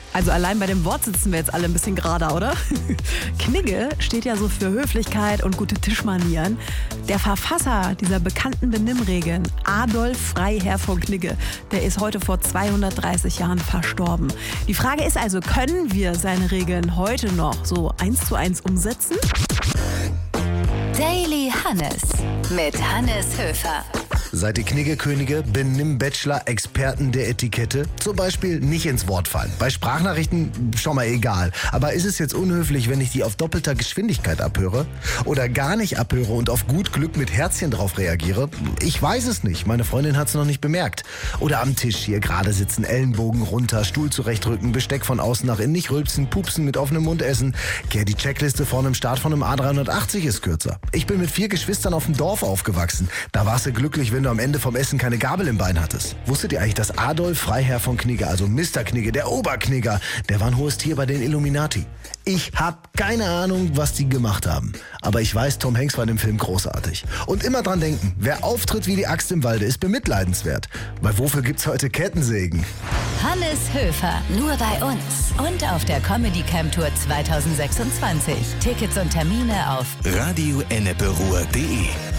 Also allein bei dem Wort sitzen wir jetzt alle ein bisschen gerader, oder? Knigge steht ja so für Höflichkeit und gute Tischmanieren. Der Verfasser dieser bekannten Benimmregeln, Adolf Freiherr von Knigge, der ist heute vor 230 Jahren verstorben. Die Frage ist also, können wir seine Regeln heute noch so 1:1 umsetzen? Daily Hannes mit Hannes Höfer. Seid ihr Kniggekönige, Benimm-Bachelor, Experten der Etikette? Zum Beispiel nicht ins Wort fallen. Bei Sprachnachrichten schon mal egal. Aber ist es jetzt unhöflich, wenn ich die auf doppelter Geschwindigkeit abhöre? Oder gar nicht abhöre und auf gut Glück mit Herzchen drauf reagiere? Ich weiß es nicht. Meine Freundin hat es noch nicht bemerkt. Oder am Tisch hier gerade sitzen, Ellenbogen runter, Stuhl zurechtrücken, Besteck von außen nach innen, nicht rülpsen, pupsen, mit offenem Mund essen. Die Checkliste vor einem Start von einem A380 ist kürzer. Ich bin mit 4 Geschwistern auf dem Dorf aufgewachsen. Da warst du glücklich, wenn du am Ende vom Essen keine Gabel im Bein hattest. Wusstet ihr eigentlich, dass Adolf Freiherr von Knigge, also Mr. Knigge, der Oberknigger, der war ein hohes Tier bei den Illuminati? Ich hab keine Ahnung, was die gemacht haben. Aber ich weiß, Tom Hanks war in dem Film großartig. Und immer dran denken, wer auftritt wie die Axt im Walde, ist bemitleidenswert. Weil wofür gibt's heute Kettensägen? Hannes Höfer, nur bei uns und auf der Comedy Camp Tour 2026. Tickets und Termine auf radioenneperuhr.de